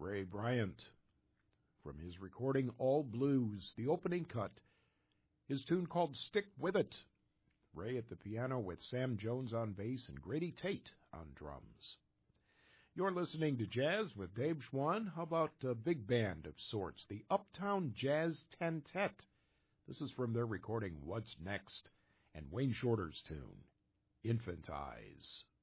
Ray Bryant. From his recording All Blues, the opening cut, his tune called Stick With It. Ray at the piano with Sam Jones on bass and Grady Tate on drums. You're listening to Jazz with Dave Schwann. How about a big band of sorts, the Uptown Jazz Tentet? This is from their recording What's Next, and Wayne Shorter's tune, Infant Eyes.